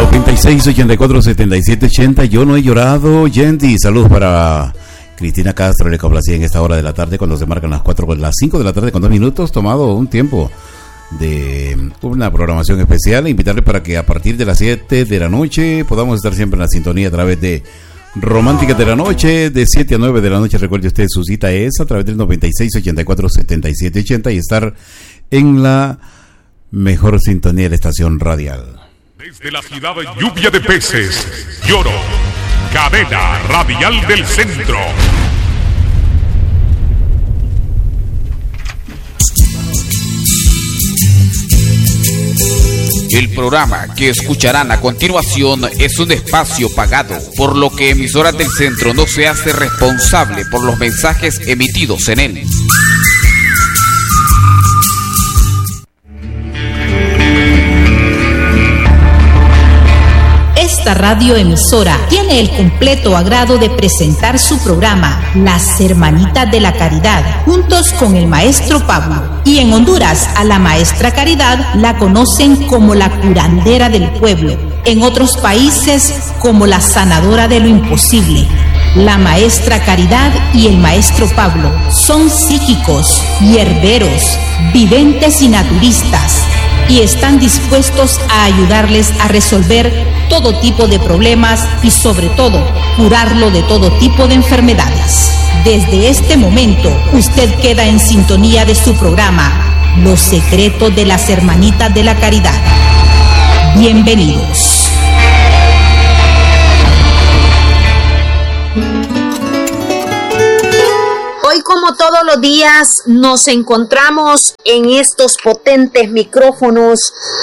96 84 77 80. Yo no he llorado. Yendi, saludos para Cristina Castro, le complacía en esta hora de la tarde cuando se marcan las 5 de la tarde con 2 minutos. Tomado un tiempo de una programación especial. Invitarle para que a partir de las 7 de la noche podamos estar siempre en la sintonía a través de Romántica de la Noche, de 7 a 9 de la noche. Recuerde usted, su cita es a través del 96 84 77 80 y estar en la mejor sintonía de la estación radial. Desde la ciudad de Lluvia de Peces, Lloro, cadena radial del centro. El programa que escucharán a continuación es un espacio pagado, por lo que Emisoras del Centro no se hace responsable por los mensajes emitidos en él. Esta radioemisora tiene el completo agrado de presentar su programa Las Hermanitas de la Caridad, juntos con el maestro Pablo. Y en Honduras, a la maestra Caridad la conocen como la curandera del pueblo, en otros países como la sanadora de lo imposible. La maestra Caridad y el maestro Pablo son psíquicos, hierberos, videntes y naturistas, y están dispuestos a ayudarles a resolver todo tipo de problemas y sobre todo curarlo de todo tipo de enfermedades. Desde este momento usted queda en sintonía de su programa Los Secretos de las Hermanitas de la Caridad. Bienvenidos. Hoy, como todos los días, nos encontramos en estos potentes micrófonos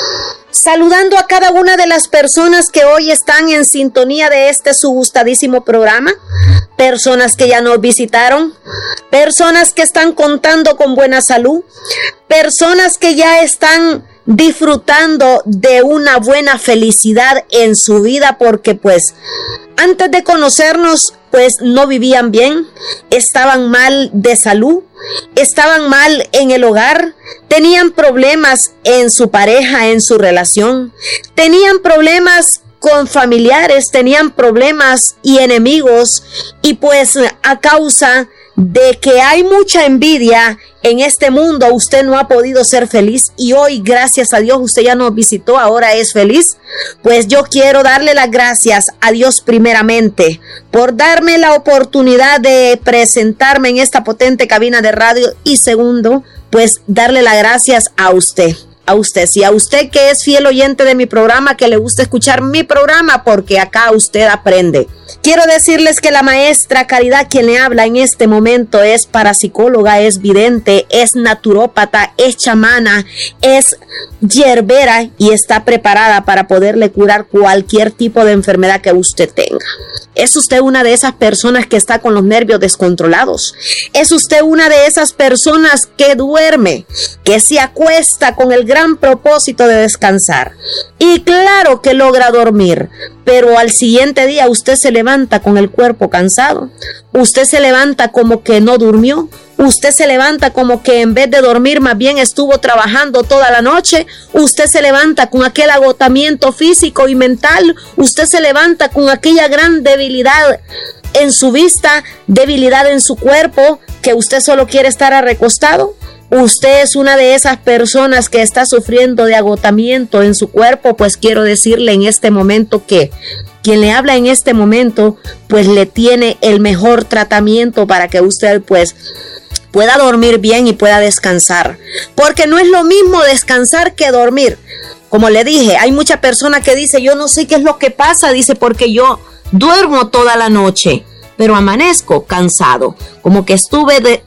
saludando a cada una de las personas que hoy están en sintonía de este su gustadísimo programa, personas que ya nos visitaron, personas que están contando con buena salud, personas que ya están disfrutando de una buena felicidad en su vida porque pues antes de conocernos pues no vivían bien, estaban mal de salud, estaban mal en el hogar, tenían problemas en su pareja, en su relación, tenían problemas con familiares, tenían problemas y enemigos, y pues a causa de que hay mucha envidia en este mundo, usted no ha podido ser feliz, y hoy, gracias a Dios, usted ya nos visitó, ahora es feliz. Pues yo quiero darle las gracias a Dios primeramente por darme la oportunidad de presentarme en esta potente cabina de radio, y segundo, pues darle las gracias a usted. Sí, a usted que es fiel oyente de mi programa, que le gusta escuchar mi programa, porque acá usted aprende. Quiero decirles que la maestra Caridad, quien le habla en este momento, es parapsicóloga, es vidente, es naturópata, es chamana, es hierbera y está preparada para poderle curar cualquier tipo de enfermedad que usted tenga. ¿Es usted una de esas personas que está con los nervios descontrolados? ¿Es usted una de esas personas que duerme, que se acuesta con el gran propósito de descansar? Y claro que logra dormir, pero al siguiente día usted se levanta con el cuerpo cansado. Usted se levanta como que no durmió. Usted se levanta como que en vez de dormir más bien estuvo trabajando toda la noche. Usted se levanta con aquel agotamiento físico y mental. Usted se levanta con aquella gran debilidad en su vista, debilidad en su cuerpo, que usted solo quiere estar recostado. Usted es una de esas personas que está sufriendo de agotamiento en su cuerpo. Pues quiero decirle en este momento que quien le habla en este momento pues le tiene el mejor tratamiento para que usted pues pueda dormir bien y pueda descansar, porque no es lo mismo descansar que dormir. Como le dije, hay mucha persona que dice, yo no sé qué es lo que pasa, dice, porque yo duermo toda la noche, pero amanezco cansado, como que estuve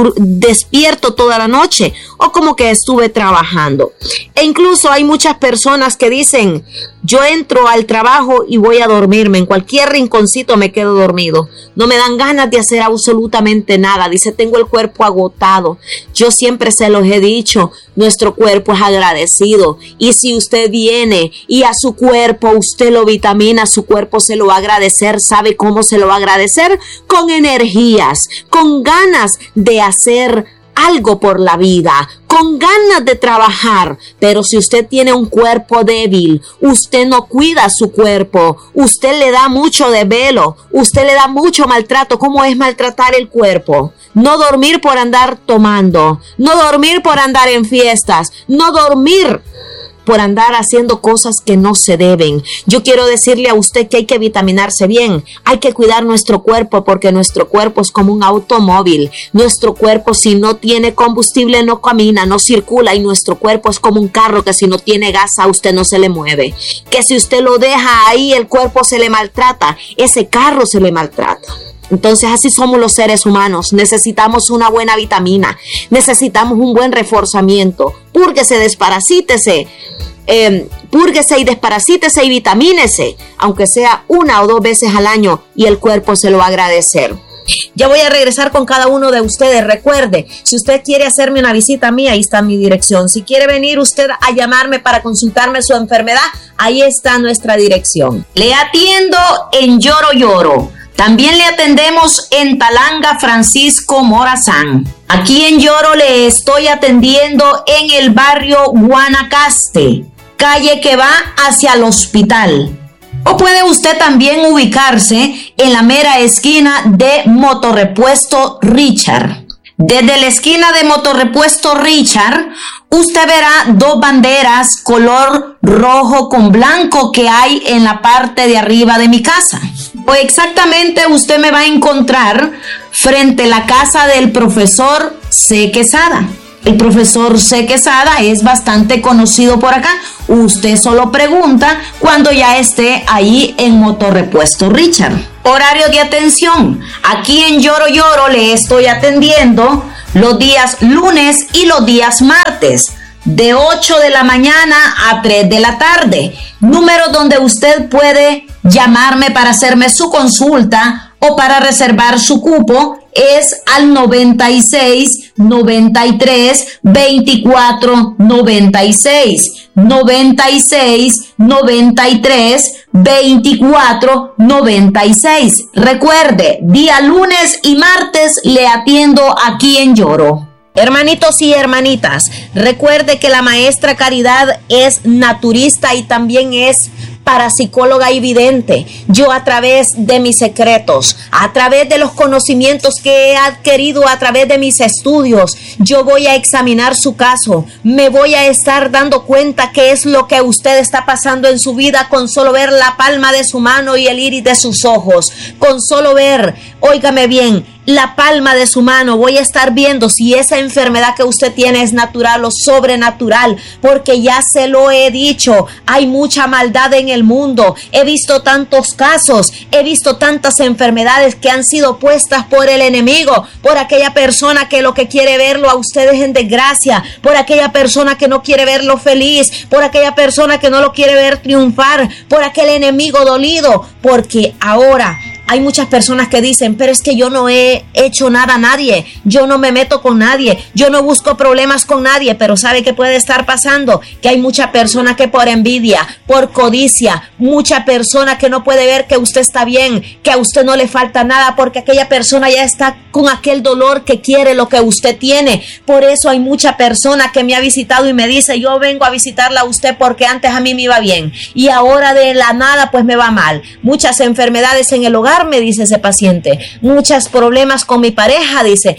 despierto toda la noche o como que estuve trabajando. E incluso hay muchas personas que dicen, yo entro al trabajo y voy a dormirme, en cualquier rinconcito me quedo dormido, no me dan ganas de hacer absolutamente nada, dice, tengo el cuerpo agotado. Yo siempre se los he dicho, nuestro cuerpo es agradecido, y si usted viene y a su cuerpo usted lo vitamina, su cuerpo se lo va a agradecer. ¿Sabe cómo se lo va a agradecer? Con energías, con ganas de hacer algo por la vida, con ganas de trabajar. Pero si usted tiene un cuerpo débil, usted no cuida su cuerpo, usted le da mucho desvelo, usted le da mucho maltrato. ¿Cómo es maltratar el cuerpo? No dormir por andar tomando, no dormir por andar en fiestas, no dormir por andar haciendo cosas que no se deben. Yo quiero decirle a usted que hay que vitaminarse bien, hay que cuidar nuestro cuerpo, porque nuestro cuerpo es como un automóvil. Nuestro cuerpo, si no tiene combustible, no camina, no circula, y nuestro cuerpo es como un carro que si no tiene gas a usted no se le mueve. Que si usted lo deja ahí, el cuerpo se le maltrata, ese carro se le maltrata. Entonces así somos los seres humanos, necesitamos una buena vitamina, necesitamos un buen reforzamiento. Púrguese, desparasítese, púrguese y desparasítese y vitamínese, aunque sea 1 o 2 veces al año, y el cuerpo se lo va a agradecer. Ya voy a regresar con cada uno de ustedes. Recuerde, si usted quiere hacerme una visita a mí, ahí está mi dirección. Si quiere venir usted a llamarme para consultarme su enfermedad, ahí está nuestra dirección. Le atiendo en Lloro Lloro. También le atendemos en Talanga Francisco Morazán. Aquí en Lloro le estoy atendiendo en el barrio Guanacaste, calle que va hacia el hospital. O puede usted también ubicarse en la mera esquina de Motorrepuesto Richard. Desde la esquina de Motorrepuesto Richard, usted verá 2 banderas color rojo con blanco que hay en la parte de arriba de mi casa. O exactamente usted me va a encontrar frente a la casa del profesor C. Quesada. El profesor C. Quesada es bastante conocido por acá. Usted solo pregunta cuando ya esté ahí en Motorrepuesto Richard. Horario de atención. Aquí en Lloro Lloro le estoy atendiendo los días lunes y los días martes, de 8 de la mañana a 3 de la tarde. Número donde usted puede llamarme para hacerme su consulta o para reservar su cupo es al 96 93 24 96 96 93 24 96. Recuerde, día lunes y martes le atiendo aquí en Lloro. Hermanitos y hermanitas, recuerde que la maestra Caridad es naturista y también es parapsicóloga y vidente. Yo, a través de mis secretos, a través de los conocimientos que he adquirido a través de mis estudios, yo voy a examinar su caso. Me voy a estar dando cuenta qué es lo que usted está pasando en su vida con solo ver la palma de su mano y el iris de sus ojos. Con solo ver, óigame bien, la palma de su mano, voy a estar viendo si esa enfermedad que usted tiene es natural o sobrenatural, porque ya se lo he dicho, hay mucha maldad en el mundo. He visto tantos casos, he visto tantas enfermedades que han sido puestas por el enemigo, por aquella persona que lo que quiere verlo a ustedes en desgracia, por aquella persona que no quiere verlo feliz, por aquella persona que no lo quiere ver triunfar, por aquel enemigo dolido, porque ahora hay muchas personas que dicen, pero es que yo no he hecho nada a nadie, yo no me meto con nadie, yo no busco problemas con nadie. Pero ¿sabe qué puede estar pasando? Que hay mucha persona que por envidia, por codicia, mucha persona que no puede ver que usted está bien, que a usted no le falta nada, porque aquella persona ya está con aquel dolor que quiere lo que usted tiene. Por eso hay mucha persona que me ha visitado y me dice, yo vengo a visitarla a usted porque antes a mí me iba bien y ahora de la nada pues me va mal. Muchas enfermedades en el hogar, me dice ese paciente, muchos problemas con mi pareja, dice,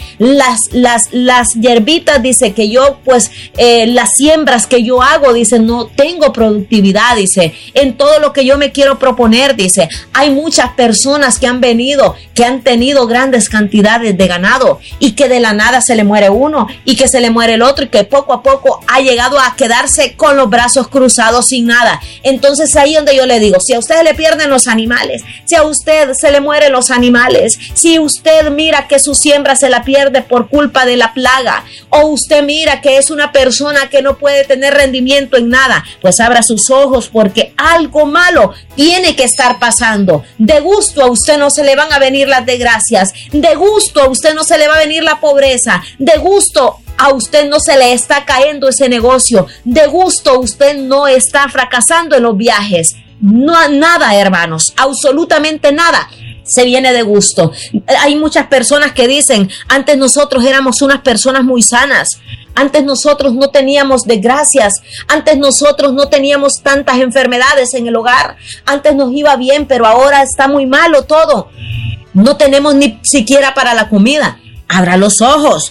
las hierbitas, dice, que yo pues las siembras que yo hago, dice, no tengo productividad, dice, en todo lo que yo me quiero proponer, dice. Hay muchas personas que han venido, que han tenido grandes cantidades de ganado y que de la nada se le muere uno y que se le muere el otro y que poco a poco ha llegado a quedarse con los brazos cruzados sin nada. Entonces ahí donde yo le digo, si a usted le pierden los animales, si a usted se le mueren los animales, si usted mira que su siembra se la pierde por culpa de la plaga, o usted mira que es una persona que no puede tener rendimiento en nada, pues abra sus ojos, porque algo malo tiene que estar pasando. De gusto a usted no se le van a venir las desgracias, de gusto a usted no se le va a venir la pobreza, de gusto a usted no se le está cayendo ese negocio, de gusto usted no está fracasando en los viajes. No, nada, hermanos, absolutamente nada. se viene de gusto. Hay muchas personas que dicen, antes nosotros éramos unas personas muy sanas, antes nosotros no teníamos desgracias, antes nosotros no teníamos tantas enfermedades en el hogar, antes nos iba bien, pero ahora está muy malo todo. No tenemos ni siquiera para la comida. Abra los ojos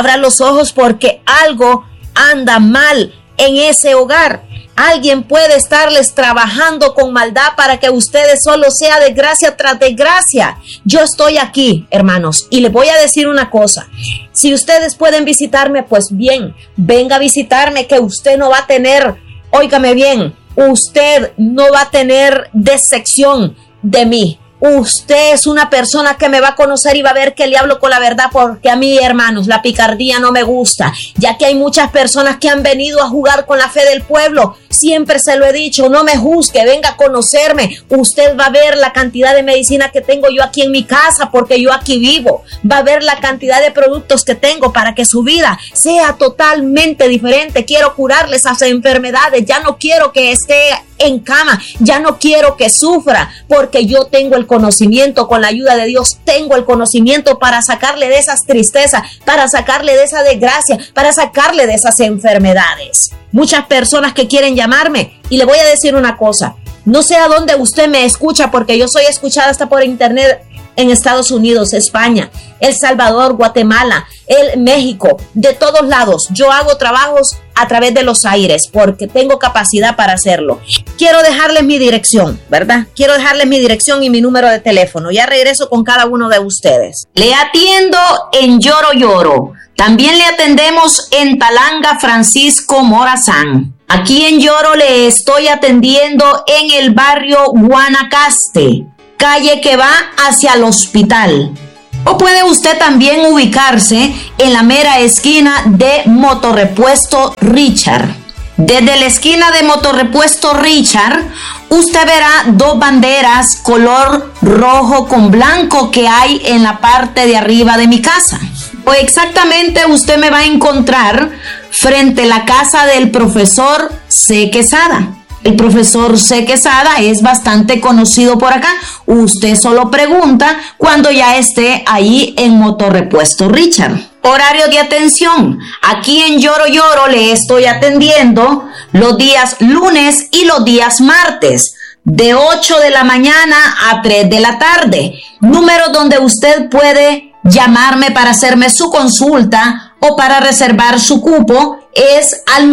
porque algo anda mal en ese hogar. Alguien puede estarles trabajando con maldad para que ustedes solo sea desgracia tras desgracia. Yo estoy aquí, hermanos, y les voy a decir una cosa. Si ustedes pueden visitarme, pues bien, venga a visitarme, que usted no va a tener, óigame bien, usted no va a tener decepción de mí. Usted es una persona que me va a conocer y va a ver que le hablo con la verdad, porque a mí, hermanos, la picardía no me gusta, ya que hay muchas personas que han venido a jugar con la fe del pueblo. Siempre se lo he dicho, no me juzgue, venga a conocerme. Usted va a ver la cantidad de medicina que tengo yo aquí en mi casa, porque yo aquí vivo. Va a ver la cantidad de productos que tengo para que su vida sea totalmente diferente. Quiero curarle esas enfermedades, ya no quiero que esté en cama, ya no quiero que sufra, porque yo tengo el conocimiento, con la ayuda de Dios tengo el conocimiento para sacarle de esas tristezas, para sacarle de esa desgracia, para sacarle de esas enfermedades. Muchas personas que quieren llamarme, y le voy a decir una cosa, no sé a dónde usted me escucha, porque yo soy escuchada hasta por internet en Estados Unidos, España, El Salvador, Guatemala, México, de todos lados. Yo hago trabajos a través de los aires porque tengo capacidad para hacerlo. Quiero dejarles mi dirección, ¿verdad? Quiero dejarles mi dirección y mi número de teléfono. Ya regreso con cada uno de ustedes. Le atiendo en Lloro Lloro. También le atendemos en Talanga, Francisco Morazán. Aquí en Lloro le estoy atendiendo en el barrio Guanacaste, calle que va hacia el hospital. O puede usted también ubicarse en la mera esquina de Motorrepuesto Richard. Desde la esquina de Motorrepuesto Richard, usted verá dos banderas color rojo con blanco que hay en la parte de arriba de mi casa. O exactamente usted me va a encontrar frente a la casa del profesor C. Quesada. El profesor C. Quesada es bastante conocido por acá. Usted solo pregunta cuando ya esté ahí en Motorrepuesto Richard. Horario de atención. Aquí en Lloro Lloro le estoy atendiendo los días lunes y los días martes, de 8 de la mañana a 3 de la tarde. Número donde usted puede llamarme para hacerme su consulta o para reservar su cupo es al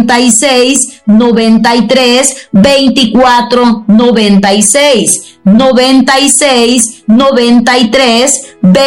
96 93 24 96 96 93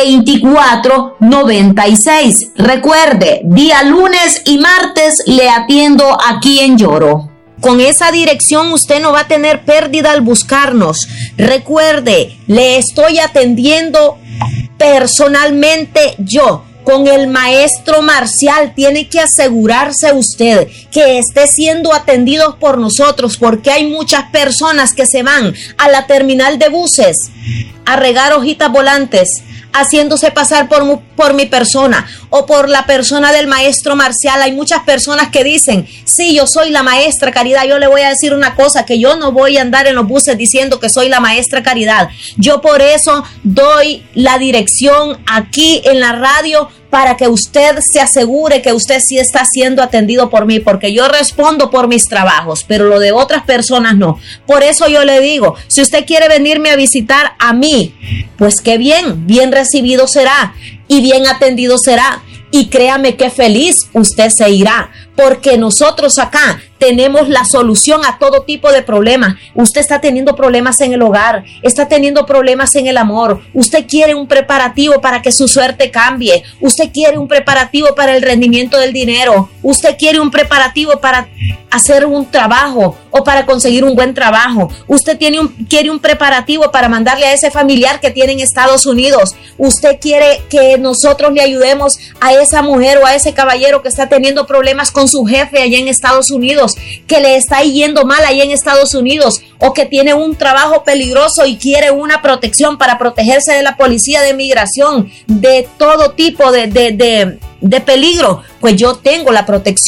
24 96. Recuerde, día lunes y martes le atiendo aquí en Lloro. Con esa dirección usted no va a tener pérdida al buscarnos. Recuerde, le estoy atendiendo personalmente yo. Con el maestro Marcial. Tiene que asegurarse usted que esté siendo atendido por nosotros, porque hay muchas personas que se van a la terminal de buses a regar hojitas volantes, haciéndose pasar por mi persona o por la persona del maestro Marcial. Hay muchas personas que dicen, sí, yo soy la maestra Caridad. Yo le voy a decir una cosa, que yo no voy a andar en los buses diciendo que soy la maestra Caridad. Yo por eso doy la dirección aquí en la radio, para que usted se asegure que usted sí está siendo atendido por mí, porque yo respondo por mis trabajos, pero lo de otras personas no. Por eso yo le digo, si usted quiere venirme a visitar a mí, pues qué bien, bien recibido será y bien atendido será. Y créame que feliz usted se irá, porque nosotros acá tenemos la solución a todo tipo de problemas. Usted está teniendo problemas en el hogar, está teniendo problemas en el amor. Usted quiere un preparativo para que su suerte cambie. Usted quiere un preparativo para el rendimiento del dinero. Usted quiere un preparativo para hacer un trabajo o para conseguir un buen trabajo. Usted quiere un preparativo para mandarle a ese familiar que tiene en Estados Unidos. Usted quiere que nosotros le ayudemos a esa mujer o a ese caballero que está teniendo problemas con su jefe allá en Estados Unidos, que le está yendo mal allá en Estados Unidos, o que tiene un trabajo peligroso y quiere una protección para protegerse de la policía de migración, de todo tipo de peligro. Pues yo tengo la protección.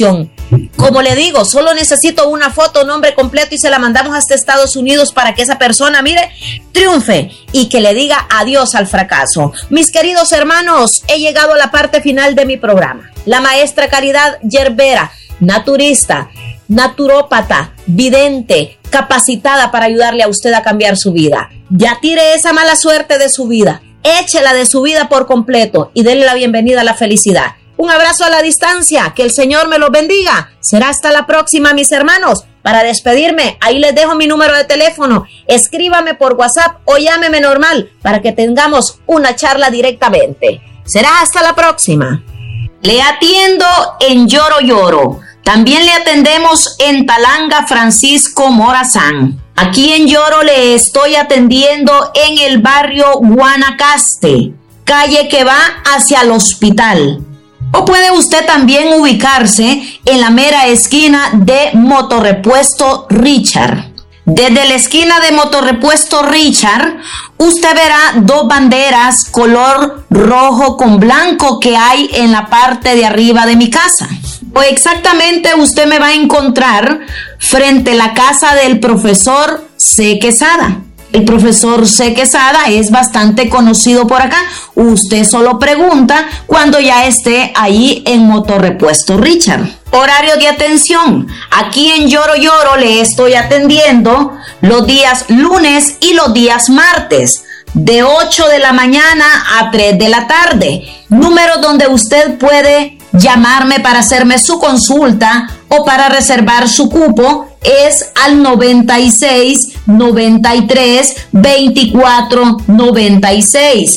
Como le digo, solo necesito una foto, nombre completo y se la mandamos hasta Estados Unidos para que esa persona, mire, triunfe y que le diga adiós al fracaso. Mis queridos hermanos, he llegado a la parte final de mi programa. La maestra Caridad Yerbera, naturista, naturópata, vidente, capacitada para ayudarle a usted a cambiar su vida. Ya tire esa mala suerte de su vida, échela de su vida por completo y denle la bienvenida a la felicidad. Un abrazo a la distancia, que el Señor me los bendiga. Será hasta la próxima, mis hermanos. Para despedirme, ahí les dejo mi número de teléfono. Escríbame por WhatsApp o llámeme normal para que tengamos una charla directamente. Será hasta la próxima. Le atiendo en Lloro Lloro. También le atendemos en Talanga Francisco Morazán. Aquí en Lloro le estoy atendiendo en el barrio Guanacaste, calle que va hacia el hospital. O puede usted también ubicarse en la mera esquina de Motorrepuesto Richard. Desde la esquina de Motorrepuesto Richard, usted verá dos banderas color rojo con blanco que hay en la parte de arriba de mi casa. O exactamente usted me va a encontrar frente a la casa del profesor C. Quesada. El profesor C. Quesada es bastante conocido por acá. Usted solo pregunta cuando ya esté ahí en Motorrepuesto Richard. Horario de atención. Aquí en Lloro Lloro le estoy atendiendo los días lunes y los días martes, de 8 de la mañana a 3 de la tarde. Número donde usted puede llamarme para hacerme su consulta o para reservar su cupo es al 96 93 24 96.